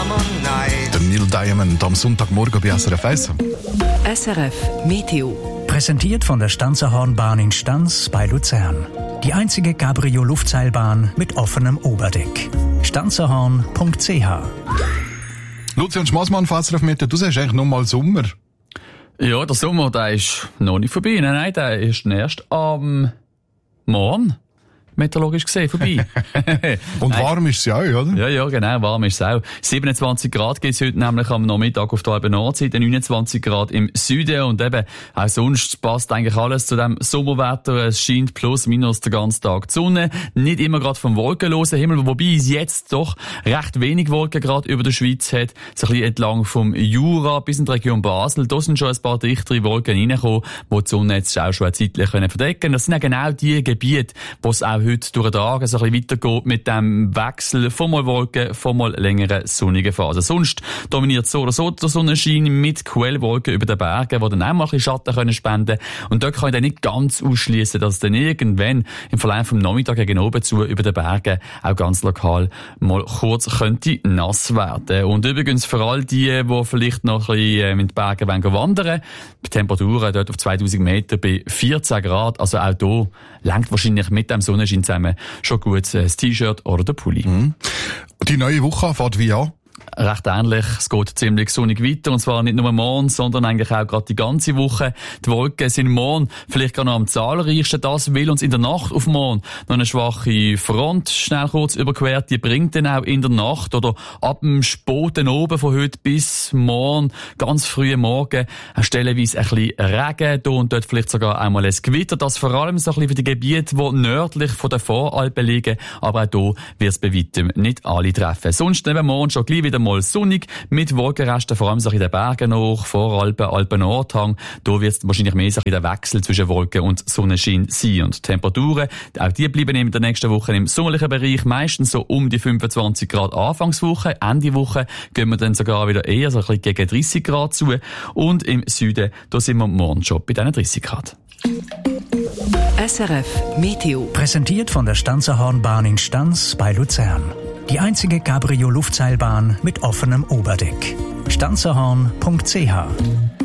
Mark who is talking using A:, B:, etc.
A: night.
B: Der Neil Diamond am Sonntagmorgen bei SRF 1.
C: SRF Meteo.
D: Präsentiert von der Stanzerhornbahn in Stanz bei Luzern. Die einzige Cabrio-Luftseilbahn mit offenem Oberdeck. stanzerhorn.ch.
B: Lucian Schmassmann, SRF Meteo, du sagst eigentlich noch mal Sommer.
E: Ja, der Sommer, der ist noch nicht vorbei. Nein, der ist erst am Morgen, meteorologisch gesehen, vorbei.
B: Und warm ist es auch, oder?
E: Ja, genau, warm ist es auch. 27 Grad gibt es heute nämlich am Nachmittag auf der halben Nordseite, 29 Grad im Süden und eben auch sonst passt eigentlich alles zu dem Sommerwetter. Es scheint plus minus den ganzen Tag die Sonne. Nicht immer gerade vom wolkenlosen Himmel, wobei es jetzt doch recht wenig Wolken gerade über der Schweiz hat. So ein bisschen entlang vom Jura bis in die Region Basel. Da sind schon ein paar dichtere Wolken reingekommen, die die Sonne jetzt auch schon eine Zeit verdecken können. Das sind ja genau die Gebiete, wo es auch heute durch den Tag so ein bisschen weitergeht mit dem Wechsel von mal Wolken, von mal längeren sonnigen Phasen. Sonst dominiert so oder so der Sonnenschein mit Quellwolken über den Bergen, die dann auch mal ein bisschen Schatten können spenden. Und dort kann ich dann nicht ganz ausschließen, dass dann irgendwann im Verlauf vom Nachmittag gegen oben zu über den Bergen auch ganz lokal mal kurz könnte nass werden. Und übrigens für all die vielleicht noch ein bisschen mit den Bergen wandern, die Temperaturen dort auf 2000 Meter bei 14 Grad, also auch hier langt wahrscheinlich mit dem Sonnenschein zusammen schon gut das T-Shirt oder der Pulli.
B: Die neue Woche fährt wie an?
E: Recht ähnlich. Es geht ziemlich sonnig weiter. Und zwar nicht nur morgen, sondern eigentlich auch gerade die ganze Woche. Die Wolken sind morgen vielleicht gar noch am zahlreichsten. Das will uns in der Nacht auf morgen noch eine schwache Front schnell kurz überquert. Die bringt dann auch in der Nacht oder ab dem späten Oben von heute bis morgen, ganz früh Morgen, stellenweise ein bisschen Regen. Da und dort vielleicht sogar einmal ein Gewitter. Das vor allem so ein bisschen für die Gebiete, die nördlich von den Voralpen liegen. Aber auch hier wird es bei weitem nicht alle treffen. Sonst neben morgen schon gleich wieder mal sonnig, mit Wolkenresten, vor allem so in den Bergen noch, Voralpen, Alpen-Nordhang. Da wird es wahrscheinlich mehr so der Wechsel zwischen Wolken und Sonnenschein sein. Und die Temperaturen, auch die bleiben in der nächsten Woche im sommerlichen Bereich meistens so um die 25 Grad Anfangswoche. Ende Woche gehen wir dann sogar wieder eher so ein bisschen gegen 30 Grad zu. Und im Süden, da sind wir morgen schon bei diesen 30 Grad.
C: SRF Meteo.
D: Präsentiert von der Stanzerhornbahn in Stanz bei Luzern. Die einzige Cabrio-Luftseilbahn mit offenem Oberdeck. stanzerhorn.ch